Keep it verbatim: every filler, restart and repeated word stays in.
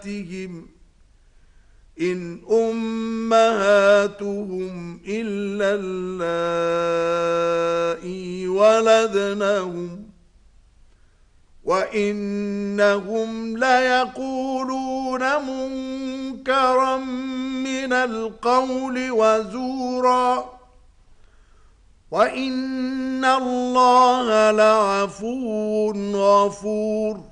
إن أمهاتهم إلا اللائي ولدنهم وإنهم ليقولون منكرا من القول وزورا وإن الله لعفو غفور.